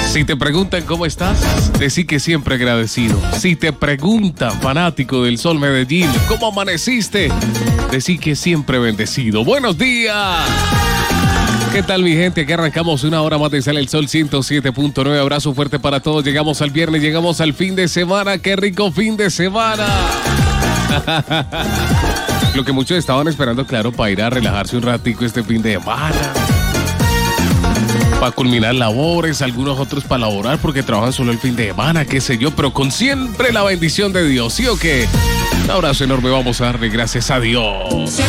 Si te preguntan cómo estás, decí que siempre agradecido. Si te preguntan, fanático del Sol Medellín, ¿cómo amaneciste? Decí que siempre bendecido. ¡Buenos días! ¿Qué tal, mi gente? Aquí arrancamos una hora más de Sale el Sol 107.9. Abrazo fuerte para todos. Llegamos al viernes, llegamos al fin de semana. ¡Qué rico fin de semana! Lo que muchos estaban esperando, claro, para ir a relajarse un ratico este fin de semana. Para culminar labores, algunos otros para laborar porque trabajan solo el fin de semana, qué sé yo, pero con siempre la bendición de Dios, ¿sí o qué? Un abrazo enorme, vamos a darle gracias a Dios.